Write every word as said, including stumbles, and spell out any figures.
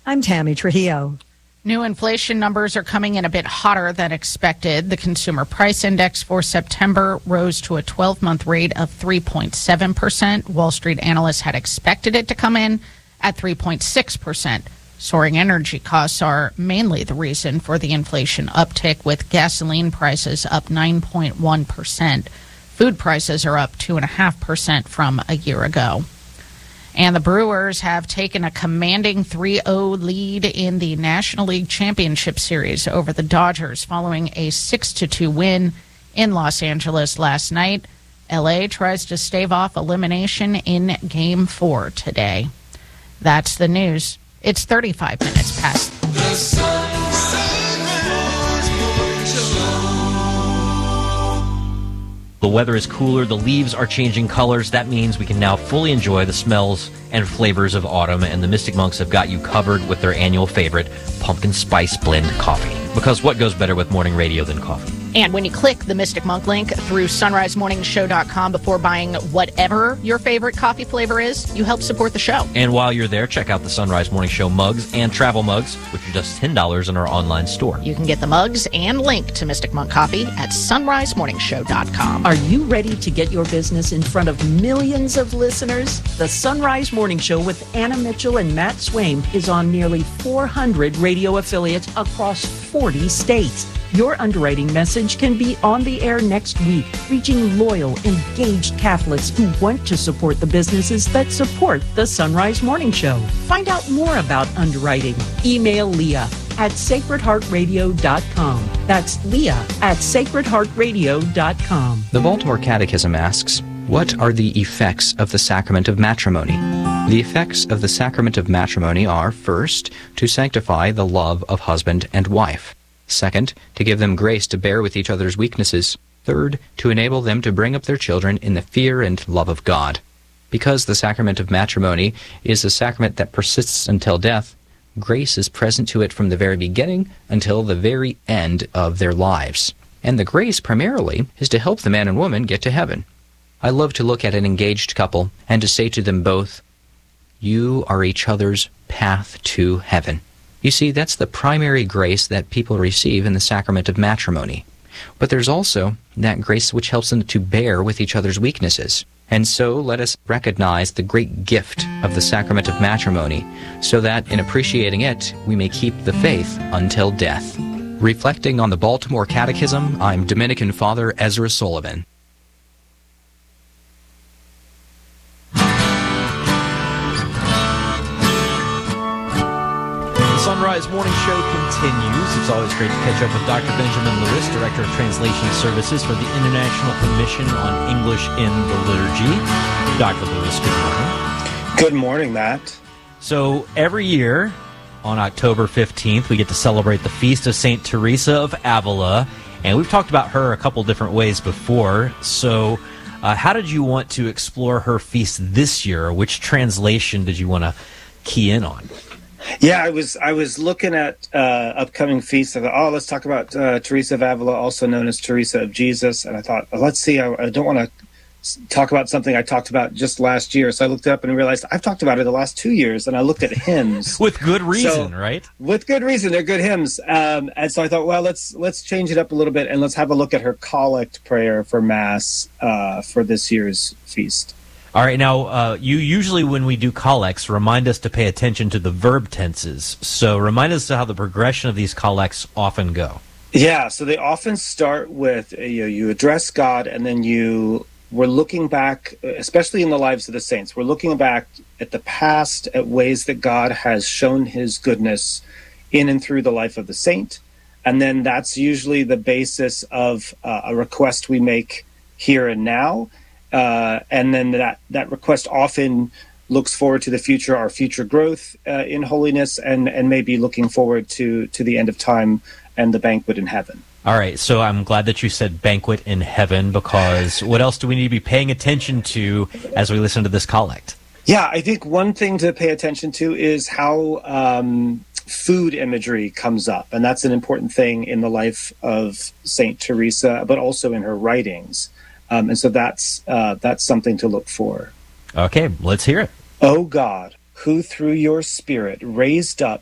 I'm Tammy Trujillo. New inflation numbers are coming in a bit hotter than expected. The Consumer Price Index for September rose to a twelve-month rate of three point seven percent. Wall Street analysts had expected it to come in at three point six percent. Soaring energy costs are mainly the reason for the inflation uptick, with gasoline prices up nine point one percent. Food prices are up two point five percent from a year ago. And the Brewers have taken a commanding three oh lead in the National League Championship Series over the Dodgers following a six to two win in Los Angeles last night. L A tries to stave off elimination in Game four today. That's the news. It's thirty-five minutes past. The Sunrise Morning Show. The weather is cooler, the leaves are changing colors. That means we can now fully enjoy the smells and flavors of autumn, and the Mystic Monks have got you covered with their annual favorite, pumpkin spice blend coffee. Because what goes better with morning radio than coffee? And when you click the Mystic Monk link through sunrise morning show dot com before buying whatever your favorite coffee flavor is, you help support the show. And while you're there, check out the Sunrise Morning Show mugs and travel mugs, which are just ten dollars in our online store. You can get the mugs and link to Mystic Monk Coffee at sunrise morning show dot com. Are you ready to get your business in front of millions of listeners? The Sunrise Morning Show with Anna Mitchell and Matt Swaim is on nearly four hundred radio affiliates across forty states. Your underwriting message can be on the air next week, reaching loyal, engaged Catholics who want to support the businesses that support the Sunrise Morning Show. Find out more about underwriting. Email Leah at sacred heart radio dot com. That's Leah at sacred heart radio dot com. The Baltimore Catechism asks, what are the effects of the sacrament of matrimony? The effects of the sacrament of matrimony are, first, to sanctify the love of husband and wife. Second, to give them grace to bear with each other's weaknesses. Third, to enable them to bring up their children in the fear and love of God. Because the sacrament of matrimony is a sacrament that persists until death, grace is present to it from the very beginning until the very end of their lives. And the grace, primarily, is to help the man and woman get to heaven. I love to look at an engaged couple and to say to them both, you are each other's path to heaven. You see, that's the primary grace that people receive in the sacrament of matrimony. But there's also that grace which helps them to bear with each other's weaknesses. And so let us recognize the great gift of the sacrament of matrimony, so that in appreciating it, we may keep the faith until death. Reflecting on the Baltimore Catechism, I'm Dominican Father Ezra Sullivan. Sunrise Morning Show continues. It's always great to catch up with Doctor Benjamin Lewis, Director of Translation Services for the International Commission on English in the Liturgy. Doctor Lewis, good morning. Good morning, Matt. So every year on October fifteenth, we get to celebrate the Feast of Saint Teresa of Avila, and we've talked about her a couple different ways before. So uh, how did you want to explore her feast this year? Which translation did you want to key in on? Yeah, I was I was looking at uh, upcoming feasts. I thought, oh, let's talk about uh, Teresa of Avila, also known as Teresa of Jesus. And I thought, oh, let's see, I, I don't want to talk about something I talked about just last year. So I looked up and realized I've talked about it the last two years, and I looked at hymns. With good reason, so, right? With good reason. They're good hymns. Um, and so I thought, well, let's let's change it up a little bit, and let's have a look at her collect prayer for Mass uh, for this year's feast. All right, now, uh, you usually, when we do collects, remind us to pay attention to the verb tenses. So remind us how the progression of these collects often go. Yeah, so they often start with, you know, you address God, and then you, we're looking back, especially in the lives of the saints, we're looking back at the past, at ways that God has shown his goodness in and through the life of the saint. And then that's usually the basis of uh, a request we make here and now. Uh, and then that, that request often looks forward to the future, our future growth uh, in holiness, and, and maybe looking forward to, to the end of time and the banquet in heaven. All right, so I'm glad that you said banquet in heaven, because what else do we need to be paying attention to as we listen to this collect? Yeah, I think one thing to pay attention to is how um, food imagery comes up, and that's an important thing in the life of Saint Teresa, but also in her writings. Um, and so that's uh, that's something to look for. Okay, let's hear it. O God, who through your Spirit raised up